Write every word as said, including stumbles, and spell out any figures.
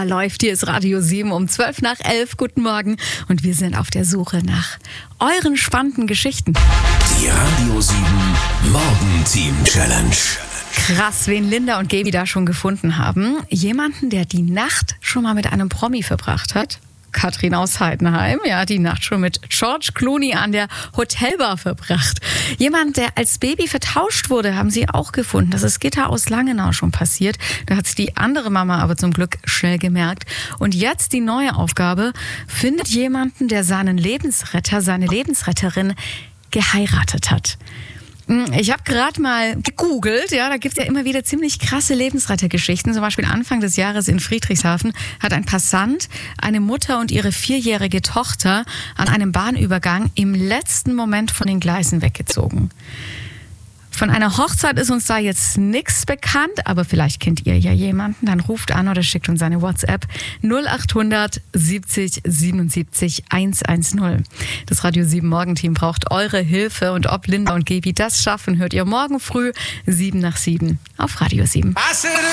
Wunderbar läuft. Hier ist Radio sieben um zwölf nach elf. Guten Morgen. Und wir sind auf der Suche nach euren spannenden Geschichten. Die Radio sieben Morgenteam Challenge. Krass, wen Linda und Gaby da schon gefunden haben. Jemanden, der die Nacht schon mal mit einem Promi verbracht hat. Katrin aus Heidenheim, ja, die Nacht schon mit George Clooney an der Hotelbar verbracht. Jemand, der als Baby vertauscht wurde, haben sie auch gefunden. Das ist Gitta aus Langenau schon passiert. Da hat es die andere Mama aber zum Glück schnell gemerkt. Und jetzt die neue Aufgabe: findet jemanden, der seinen Lebensretter, seine Lebensretterin geheiratet hat. Ich habe gerade mal gegoogelt, ja, da gibt es ja immer wieder ziemlich krasse Lebensrettergeschichten. Zum Beispiel Anfang des Jahres in Friedrichshafen hat ein Passant eine Mutter und ihre vierjährige Tochter an einem Bahnübergang im letzten Moment von den Gleisen weggezogen. Von einer Hochzeit ist uns da jetzt nichts bekannt, aber vielleicht kennt ihr ja jemanden. Dann ruft an oder schickt uns eine WhatsApp null achthundert siebzig siebenundsiebzig hundertzehn. Das Radio sieben Morgenteam braucht eure Hilfe, und ob Linda und Gaby das schaffen, hört ihr morgen früh sieben nach sieben auf Radio sieben.